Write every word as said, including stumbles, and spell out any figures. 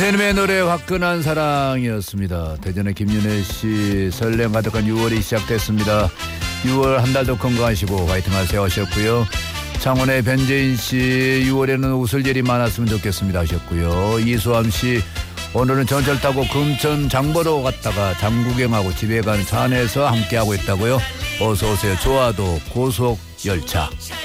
선생님의 노래 화끈한 사랑이었습니다. 대전의 김윤혜 씨 설렘 가득한 유월이 시작됐습니다. 유월 한 달도 건강하시고 화이팅 하세요 하셨고요. 창원의 변재인 씨 유월에는 웃을 일이 많았으면 좋겠습니다 하셨고요. 이수함 씨 오늘은 전철 타고 금천 장보러 갔다가 장구경하고 집에 가는 차 안에서 함께하고 있다고요. 어서 오세요. 좋아도 고속 열차.